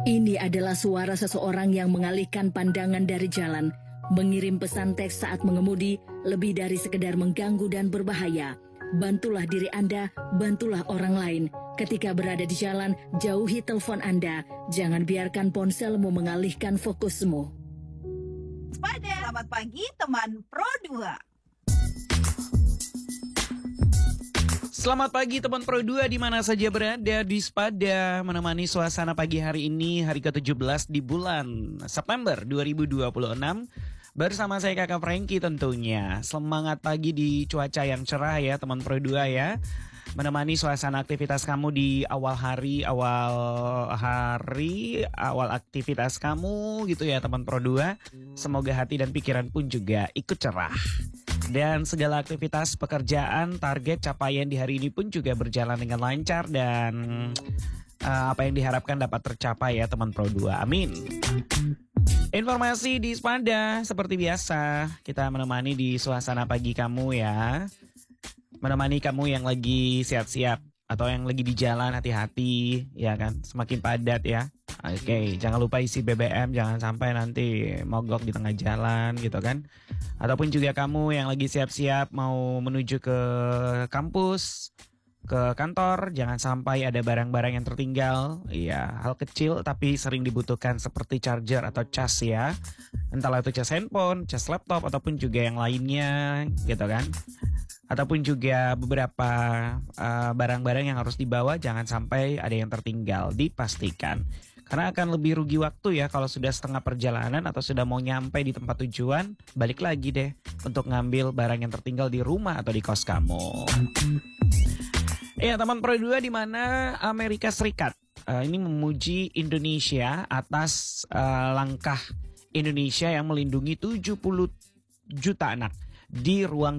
Ini adalah suara seseorang yang mengalihkan pandangan dari jalan, mengirim pesan teks saat mengemudi, lebih dari sekedar mengganggu dan berbahaya. Bantulah diri Anda, bantulah orang lain. Ketika berada di jalan, jauhi telepon Anda. Jangan biarkan ponselmu mengalihkan fokusmu. Selamat pagi teman Pro 2. Selamat pagi teman Pro 2 di mana saja berada di Spada, menemani suasana pagi hari ini, hari ke-17 di bulan September 2026. Bersama saya Kakak Franky tentunya. Semangat pagi di cuaca yang cerah ya teman Pro 2 ya. Menemani suasana aktivitas kamu di awal aktivitas kamu gitu ya teman Pro 2. Semoga hati dan pikiran pun juga ikut cerah. Dan segala aktivitas pekerjaan, target, capaian di hari ini pun juga berjalan dengan lancar dan apa yang diharapkan dapat tercapai ya teman Pro 2. Amin. Informasi di Spada seperti biasa, kita menemani di suasana pagi kamu ya. Menemani kamu yang lagi siap-siap atau yang lagi di jalan, hati-hati ya kan, semakin padat ya. Oke, jangan lupa isi BBM, jangan sampai nanti mogok di tengah jalan gitu kan. Ataupun juga kamu yang lagi siap-siap mau menuju ke kampus, ke kantor, jangan sampai ada barang-barang yang tertinggal. Iya, hal kecil tapi sering dibutuhkan seperti charger atau cas ya. Entahlah itu cas handphone, cas laptop ataupun juga yang lainnya gitu kan. Ataupun juga beberapa barang-barang yang harus dibawa, jangan sampai ada yang tertinggal, dipastikan. Karena akan lebih rugi waktu ya kalau sudah setengah perjalanan atau sudah mau nyampe di tempat tujuan, balik lagi deh untuk ngambil barang yang tertinggal di rumah atau di kos kamu. Ya teman Pro 2 di mana Amerika Serikat ini memuji Indonesia atas langkah Indonesia yang melindungi 70 juta anak di ruang